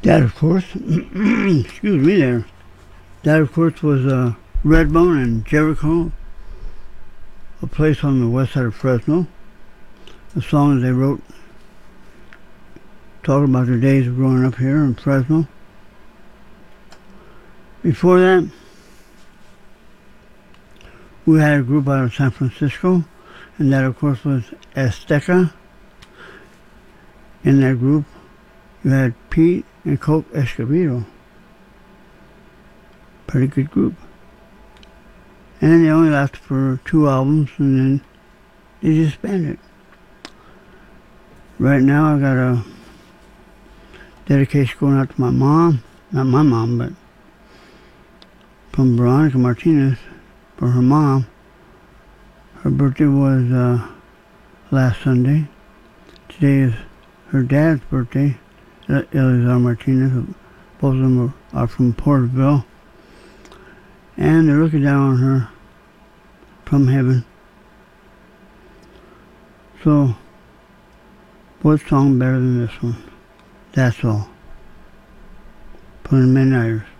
That, of course, excuse me there. That, of course, was Redbone and Jericho, a place on the west side of Fresno. A song that they wrote talking about their days of growing up here in Fresno. Before that, we had a group out of San Francisco, and that, of course, was Azteca. In that group, you had Pete and Coke Escobedo. Pretty good group. And they only lasted for 2 albums, and then they disbanded. Right now, I got a dedication going out to my mom. Not my mom, but from Veronica Martinez for her mom. Her birthday was last Sunday. Today is her dad's birthday, Eleazar Martinez. Both of them are from Porterville. And they're looking down on her from heaven. So, what song better than this one? That's all. Put in midnighters.